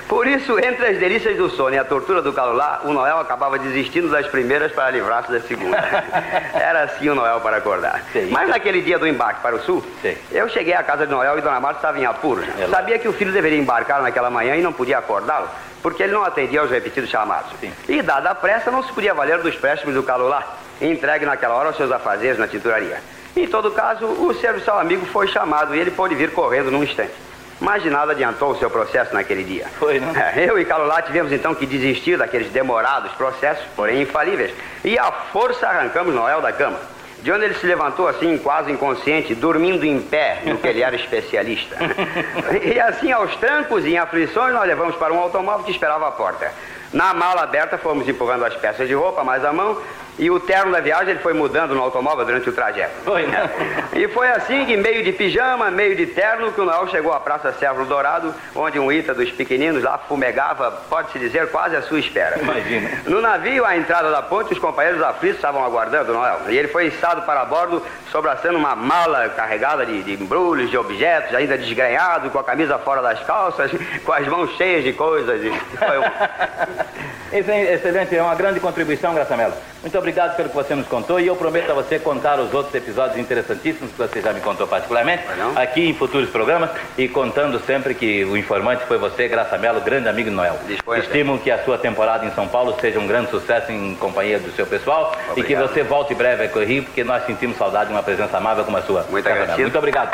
Por isso, entre as delícias do sono e a tortura do calor, o Noel acabava desistindo das primeiras para livrar-se da segunda. Era assim o Noel para acordar. Sim. Mas naquele dia do embarque para o sul, Sim. eu cheguei à casa de Noel e Dona Marta estava em apuros. Sabia que o filho deveria embarcar naquela manhã e não podia acordá-lo, porque ele não atendia aos repetidos chamados. Sim. E, dada a pressa, não se podia valer dos préstimos do calor, entregue naquela hora aos seus afazeres na tinturaria. Em todo caso, o serviçal amigo foi chamado e ele pôde vir correndo num instante. Mas de nada adiantou o seu processo naquele dia. Foi, não? Eu e Calolá tivemos então que desistir daqueles demorados processos, porém infalíveis, e à força arrancamos Noel da cama, de onde ele se levantou assim, quase inconsciente, dormindo em pé, no que ele era especialista. E assim, aos trancos e em aflições, nós levamos para um automóvel que esperava à porta. Na mala aberta, fomos empurrando as peças de roupa mais à mão, e o terno da viagem ele foi mudando no automóvel durante o trajeto. Foi, né? E foi assim que, meio de pijama, meio de terno, que o Noel chegou à Praça Cérvulo Dourado, onde um Ita dos pequeninos lá fumegava, pode-se dizer, quase à sua espera. Imagina. No navio, à entrada da ponte, os companheiros aflitos estavam aguardando o Noel. E ele foi içado para bordo, sobraçando uma mala carregada de embrulhos, de objetos, ainda desgrenhado, com a camisa fora das calças, com as mãos cheias de coisas. E foi Excelente, é uma grande contribuição, Graça Mello. Muito obrigado pelo que você nos contou e eu prometo a você contar os outros episódios interessantíssimos que você já me contou particularmente aqui em futuros programas e contando sempre que o informante foi você, Graça Mello, grande amigo do Noel. Estimo que a sua temporada em São Paulo seja um grande sucesso em companhia do seu pessoal. Obrigado. E que você volte breve a Rio, porque nós sentimos saudade de uma presença amável como a sua. Muito agradecido. Muito obrigado.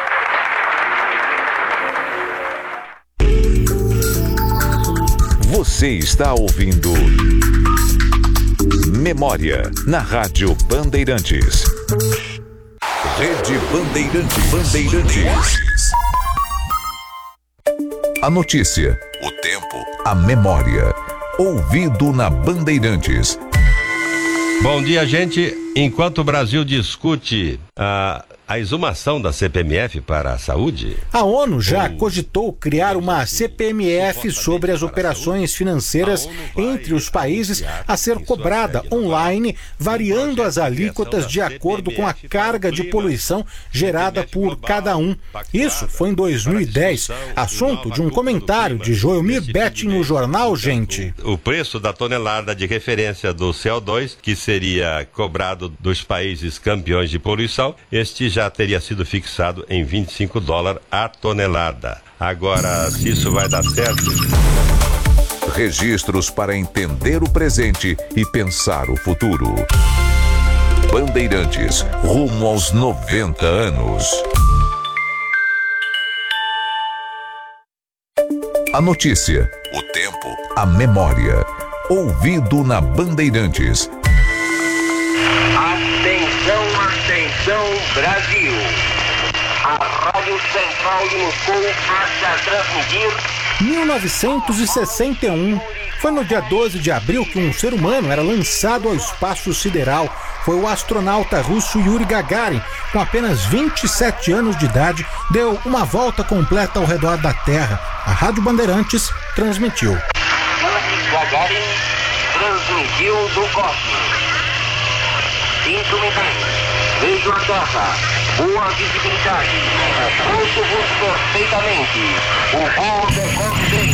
Você está ouvindo Memória na Rádio Bandeirantes. Rede Bandeirantes. A notícia, o tempo, a memória. Ouvido na Bandeirantes. Bom dia, gente. Enquanto o Brasil discute a exumação da CPMF para a saúde, a ONU já cogitou criar uma CPMF sobre as operações financeiras entre os países a ser cobrada online, variando as alíquotas de acordo com a carga de poluição gerada por cada um. Isso foi em 2010, assunto de um comentário de Joelmir Betting no jornal Gente. O preço da tonelada de referência do CO2, que seria cobrado dos países campeões de poluição, este já teria sido fixado em $25 a tonelada. Agora, se isso vai dar certo... Registros para entender o presente e pensar o futuro. Bandeirantes, rumo aos 90 anos. A notícia, o tempo, a memória. Ouvido na Bandeirantes. Atenção, Brasil! A Rádio Central de Moscou passa a transmitir... 1961 foi no dia 12 de abril que um ser humano era lançado ao espaço sideral. Foi o astronauta russo Yuri Gagarin, com apenas 27 anos de idade, deu uma volta completa ao redor da Terra. A Rádio Bandeirantes transmitiu. Yuri Gagarin transmitiu do cosmos. Sinto me bem. Vejo a Terra. Boa visibilidade. Ouço-vos perfeitamente. O voo decorre bem.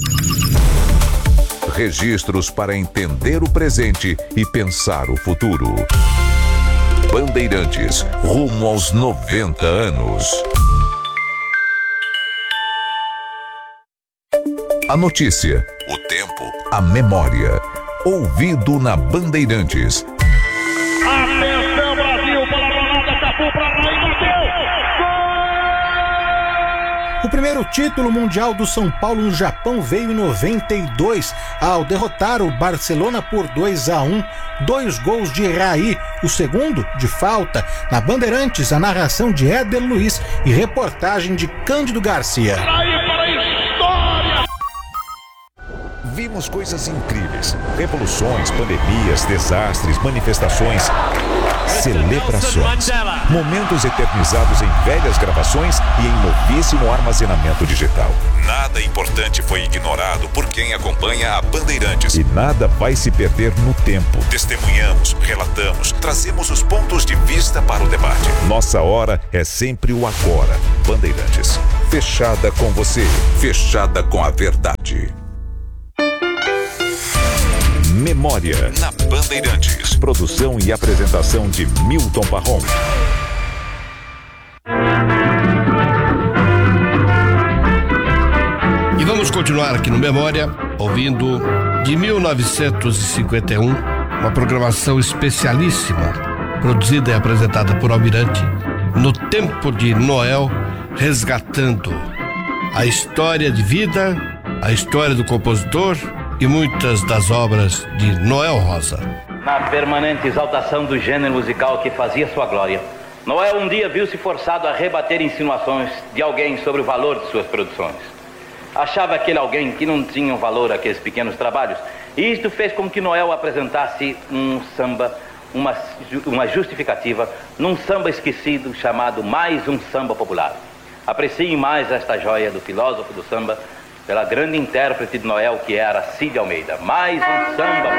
Registros para entender o presente e pensar o futuro. Bandeirantes, rumo aos 90 anos. A notícia, o tempo, a memória. Ouvido na Bandeirantes. Atenção, Brasil, bola rolada, Cafu pra lá e bateu! O primeiro título mundial do São Paulo no Japão veio em 92, ao derrotar o Barcelona por 2-1, 2 gols de Raí, o segundo de falta. Na Bandeirantes, a narração de Éder Luiz e reportagem de Cândido Garcia. Vimos coisas incríveis, revoluções, pandemias, desastres, manifestações. Celebrações. Momentos eternizados em velhas gravações e em novíssimo armazenamento digital. Nada importante foi ignorado por quem acompanha a Bandeirantes. E nada vai se perder no tempo. Testemunhamos, relatamos, trazemos os pontos de vista para o debate. Nossa hora é sempre o agora. Bandeirantes. Fechada com você. Fechada com a verdade. Memória na Bandeirantes. Produção e apresentação de Milton Parron. E vamos continuar aqui no Memória, ouvindo de 1951, uma programação especialíssima, produzida e apresentada por Almirante, no tempo de Noel, resgatando a história de vida, a história do compositor e muitas das obras de Noel Rosa. Na permanente exaltação do gênero musical que fazia sua glória, Noel um dia viu-se forçado a rebater insinuações de alguém sobre o valor de suas produções. Achava aquele alguém que não tinha valor aqueles pequenos trabalhos, e isto fez com que Noel apresentasse um samba, uma justificativa, num samba esquecido chamado Mais um Samba Popular. Apreciem mais esta joia do filósofo do samba, pela grande intérprete de Noel, que era Cide Almeida. Mais um samba